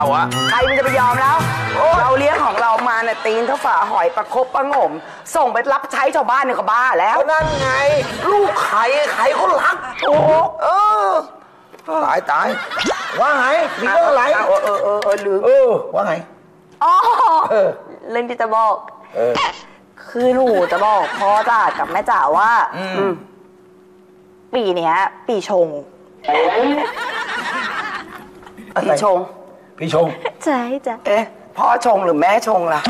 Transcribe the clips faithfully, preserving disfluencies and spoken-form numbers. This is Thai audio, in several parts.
อะใครมันจะไปยอมแล้วเราเลี้ยงของเรามาเนี่ยตีนเท่าฝาหอยประคบประงมส่งไปรับใช้ชาวบ้านเนี่ยก็บ้าแล้วนั่นไงลูกไข่ไข่เขารักโอ้เออตายตายว่าไงมีเรื่องอะไรเออเออเออเออลืมเออว่าไงอ๋อเรื่องที่จะบอกคือหนูจะบอกพ่อจ๋ากับแม่จ๋าว่าปีเนี้ยปีชงปีชงปีชงใช่จ้ะเอ๊ะพ่อชงหรือแม่ชงล่ะ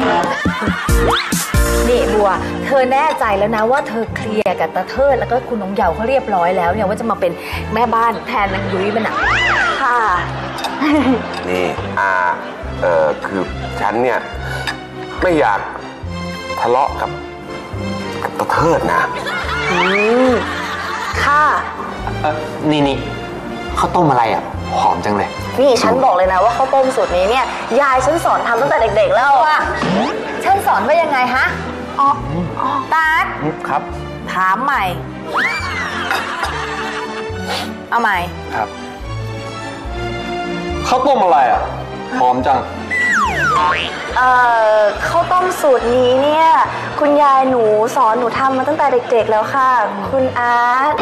นี่บัวเธอแน่ใจแล้วนะว่าเธอเคลียร์กับตาเทิดแล้วก็คุณน้องเหยาเขาเรียบร้อยแล้วเนี่ยว่าจะมาเป็นแม่บ้านแทนนางยุ้ยมันอ่ะค่ะนี่อาเอ่อคือฉันเนี่ยไม่อยากทะเลาะกับกับตาเทิดนะอืมค่ะเออนี่นี่ข้าวต้มอะไรอ่ะหอมจังเลยนี่ฉันบอกเลยนะว่าข้าวต้มสูตรนี้เนี่ยยายฉันสอนทำตั้งแต่เด็กๆแล้วอ่ะฉันสอนว่ายังไงฮะอ๋อตาดครับถามใหม่เอาใหม่ครับข้าวต้มอะไรอ่ะหอมจังเอ่อข้าวต้มสูตรนี้เนี่ยคุณยายหนูสอนหนูทำมาตั้งแต่เด็กๆแล้วค่ะคุณอาร์ต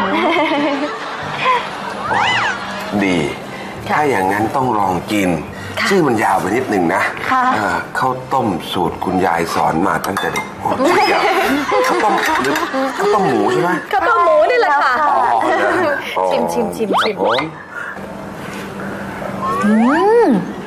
ดีถ้าอย่างนั้นต้องลองกินชื่อมันยาวไปนิดหนึ่งนะข้าวต้มสูตรคุณยายสอนมาตั้งแต่เด็กข้าวต้มหรือข้าวต้มหมูใช่ไหมข้าวต้มหมูนี่แหละค่ะชิมชิมชิมชิมอืม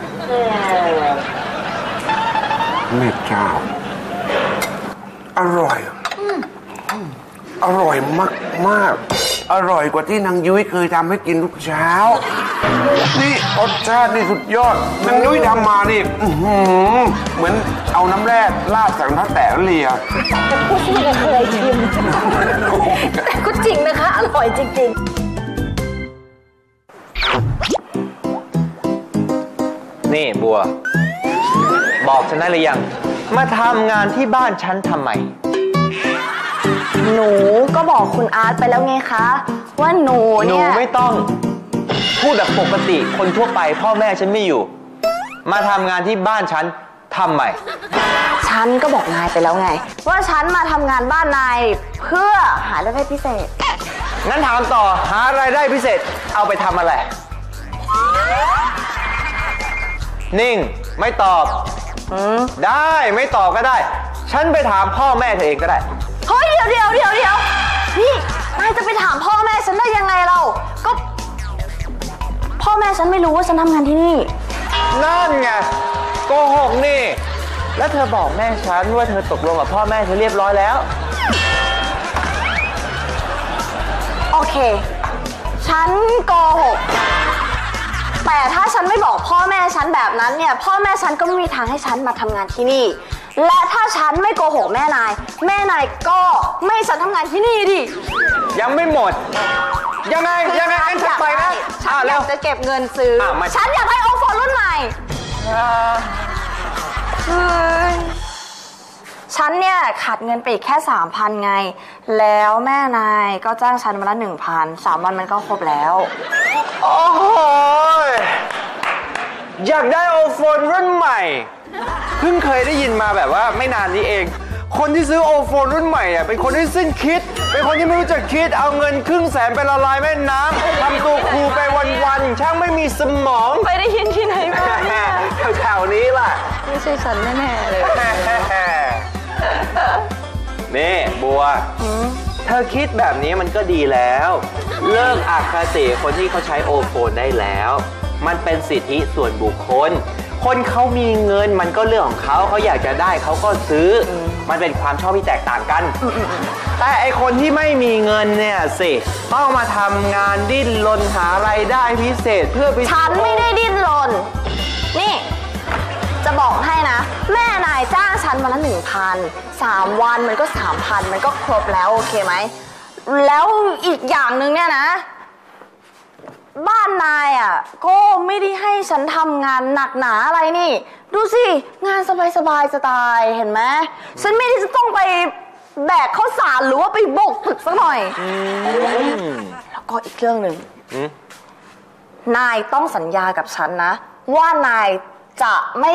แม่เจ้าอร่อยอร่อยมากมากอร่อยกว่าที่นางยุ้ยเคยทำให้กินทุกเช้านี่รสชาตินี่สุดยอดนางยุ้ยทำมานี่เหมือนเอาน้ำแร่ราดจากน้ำแต่เลียแต่พูดที่ไม่เคยชิมแต่ก็จริงนะคะอร่อยจริงๆนี่บัวบอกฉันได้หรือยังมาทำงานที่บ้านฉันทำไมหนูก็บอกคุณอาร์ตไปแล้วไงคะว่าหนูเนี่ยหนูไม่ต้องพูดแบบปกติคนทั่วไปพ่อแม่ฉันไม่อยู่มาทำงานที่บ้านฉันทำไมฉันก็บอกนายไปแล้วไงว่าฉันมาทำงานบ้านนายเพื่อหารายได้พิเศษงั้นถามต่อหารายได้พิเศษเอาไปทำอะไรนิ่งไม่ตอบได้ไม่ตอบก็ได้ฉันไปถามพ่อแม่เธอเองก็ได้เฮ้ยเดี๋ยวเดี๋ยวเดี๋ยวเดี๋ยวนี่นายจะไปถามพ่อแม่ฉันได้ยังไงเราก็พ่อแม่ฉันไม่รู้ว่าฉันทำงานที่นี่นั่นไงโกหกนี่แล้วเธอบอกแม่ฉันว่าเธอตกลงกับพ่อแม่เธอเรียบร้อยแล้วโอเคฉันโกหกแต่ถ้าฉันไม่บอกพ่อแม่ฉันแบบนั้นเนี่ยพ่อแม่ฉันก็ไม่มีทางให้ฉันมาทำงานที่นี่และถ้าฉันไม่โกหกแม่นายแม่นายก็ไม่ให้ฉันทำงานที่นี่ดิยังไม่หมดยังไงยังไงอันถัดไปนะฉันอยากจะเก็บเงินซื้อฉันอยากได้โอโฟนรุ่นใหม่ฉันเนี่ยขาดเงินไปอีกแค่สามพันไงแล้วแม่นายก็จ้างฉันมาละหนึ่งพันสามวันมันก็ครบแล้วโอ้โหอยากได้โอโฟนรุ่นใหม่เพิ่งเคยได้ยินมาแบบว่าไม่นานนี้เองคนที่ซื้อโอโฟนรุ่นใหม่อ่ะเป็นคนที่สิ้นคิดเป็นคนที่ไม่รู้จักคิดเอาเงินครึ่งแสนไปละลายแม่น้ำทำตัวครูไปวันๆช่างไม่มีสมองไปได้ยินที่ไหนมาแถวๆนี้ล่ะไม่ใช่ฉันแน่ๆเลยนี่บัวเธอคิดแบบนี้มันก็ดีแล้วเลิกอคติคนที่เขาใช้โอโฟนได้แล้วมันเป็นสิทธิส่วนบุคคลคนเขามีเงินมันก็เรื่องของเขาเขาอยากจะได้เขาก็ซื้อมันเป็นความชอบที่แตกต่างกันแต่ไอคนที่ไม่มีเงินเนี่ยสิต้องมาทำงานดิ้นรนหารายได้พิเศษเพื่อไปฉันไม่ได้ดิ้นรนนี่จะบอกให้นะแม่นายจ้างฉันมาละหนึ่งพันสามวันมันก็สามพันมันก็ครบแล้วโอเคไหมแล้วอีกอย่างหนึ่งเนี่ยนะบ้านนายอ่ะก็ไม่ได้ให้ฉันทำงานหนักหนาอะไรนี่ดูสิงานสบายๆจะตายเห็นไหมฉันไม่ได้จะต้องไปแบกข้าวสารหรือว่าไปโบกตึกสักหน่อยแล้วก็อีกเรื่องหนึ่งนายต้องสัญญากับฉันนะว่านายจะไม่